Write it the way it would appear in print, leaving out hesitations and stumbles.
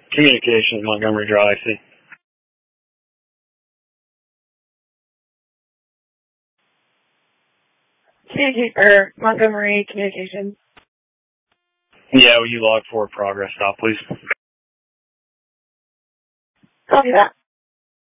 Communications, Montgomery Drive, I see. Montgomery Communications. Yeah, will you log forward progress stop, please? Copy that.